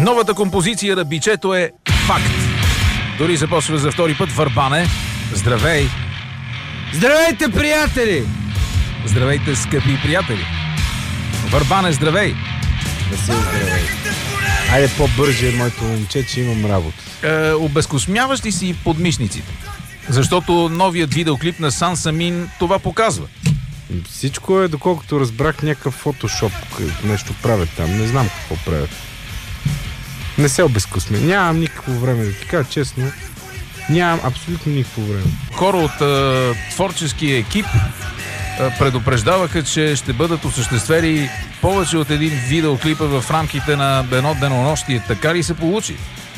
Новата композиция на Бичето е факт. Дори започва за втори път Върбане. Здравей! Здравейте, приятели! Здравейте, скъпи приятели! Върбане, здравей! Да се здравей. Айде по-бърже, моето момче, че имам работа. Обезкосмяваш ли си подмишниците? Защото новият видеоклип на Сан Самин това показва. Всичко е, доколкото разбрах, някакъв фотошоп. Нещо правят там. Не знам какво правят. Не се обезкосмя. Нямам никакво време, да ти кажа честно. Нямам абсолютно никакво време. Хора от творческия екип предупреждаваха, че ще бъдат осъществени повече от един видеоклипа в рамките на едно денонощие. Така ли се получи?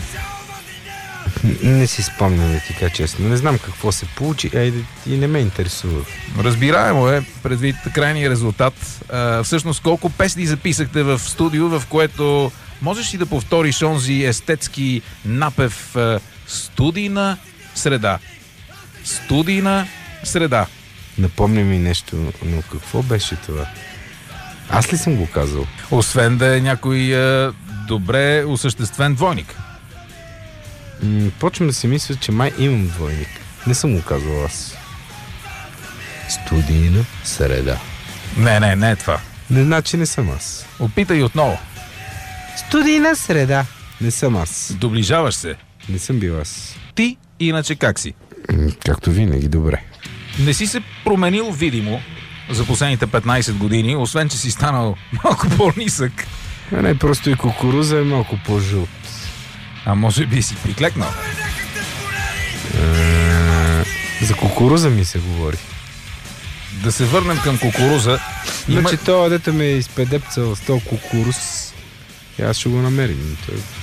Не си спомням, да ти кажа честно. Не знам какво се получи, и не ме интересува. Разбираемо е, предвид крайния резултат. Всъщност, колко песни записахте в студио, в което можеш ли да повториш онзи естетски напев студийна среда? Студийна среда. Напомня ми нещо, но какво беше това? Аз ли съм го казал? Освен да е някой добре осъществен двойник. Почвам да си мисля, че май имам двойник. Не съм го казал аз. Студийна среда. Не е това. Не, значи не съм аз. Опитай отново. Студийна среда. Не съм аз. Доближаваш се. Не съм бил аз. Ти иначе как си? Както винаги, добре. Не си се променил видимо за последните 15 години, освен че си станал малко по-нисък. Не, просто и кукуруза е малко по-жълт. А може би си приклекнал? За кукуруза ми се говори. Да се върнем към кукуруза. Значи това, дето ме изпедепцал с този кукуруз, аз ще го намерим.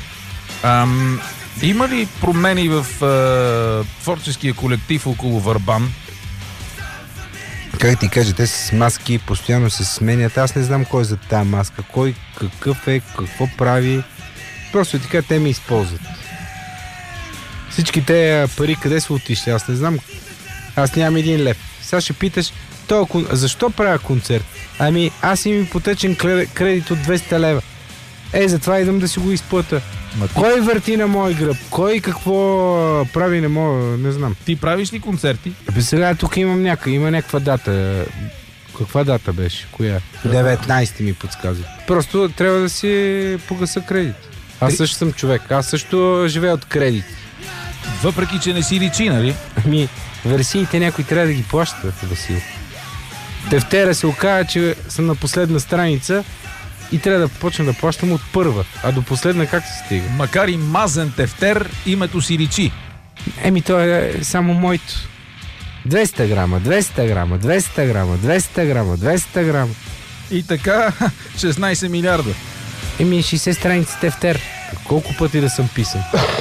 Има ли промени в творческия колектив около Върбан? Как ти кажа, те с маски постоянно се сменят. Аз не знам кой е за тази маска, кой какъв е, какво прави. Просто така те ме използват. Всички те пари къде са отишли? Аз не знам. Аз нямам един лев. Сега ще питаш, защо правя концерт? Ами аз имам ипотечен кредит от 200 лева. Затова идвам да си го изплата. Кой върти на мой гръб? Кой какво прави на моя... Не знам. Ти правиш ли концерти? Сега тук има някаква дата. Каква дата беше? Коя? 19 ми подсказва. Просто трябва да си погаса кредит. Аз също съм човек. Аз също живея от кредит. Въпреки, че не си личи, нали? Ами, версиите някой трябва да ги плаща, Васил. Тефтера се оказа, че съм на последна страница и трябва да почна да плащам от първа. А до последна как се стига? Макар и мазен тефтер, името си личи. То е само моето. 200 грама, 200 грама, 200 грама, 200 грама, 200 грама. И така 16 милиарда. 60 страници тефтер. Колко пъти да съм писан?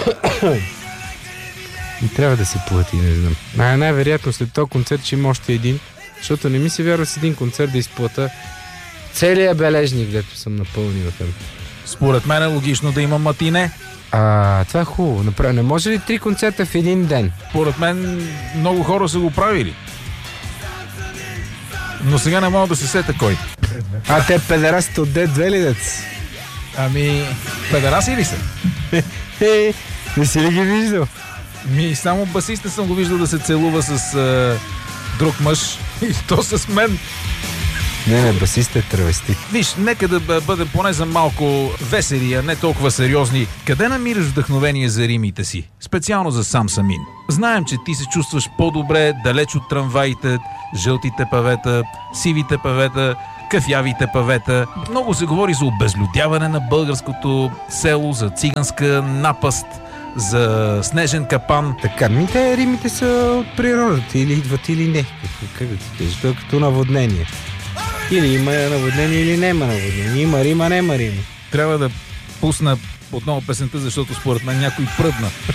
И трябва да се плати, не знам. Най-вероятно след този концерт ще има още един, защото не ми се вярва с един концерт да изплата целият бележник, дето съм напълнил там. Според мен е логично да има матине. Това е хубаво. Не може ли 3 концерта в един ден? Според мен много хора са го правили. Но сега не мога да се сета кой. Те педерасите от D2 ли дец? Ами, педераси ли са? Не си ли ги виждал? Само басиста съм го виждал да се целува с друг мъж. И то с мен. Не, басиста е травестит. Виж, нека да бъдем поне за малко весели, а не толкова сериозни. Къде намираш вдъхновение за римите си? Специално за Сан Самин. Знаем, че ти се чувстваш по-добре далеч от трамваите, жълтите павета, сивите павета, кафявите павета. Много се говори за обезлюдяване на българското село, за циганска напаст, за снежен капан. Така, римите са от природата, или идват, или не. Как да ти кажа? Това е като наводнение. Или има наводнение, или няма наводнение. Има Рима, нема Рима. Трябва да пусна отново песента, защото според мен някой пръдна.